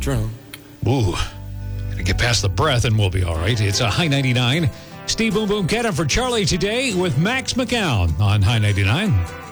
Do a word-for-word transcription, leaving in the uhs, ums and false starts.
drunk. Ooh, gonna get past the breath and we'll be all right. It's a High ninety-nine. Steve Boom Boom Cannon for Charlie today with Max McCown on High ninety-nine.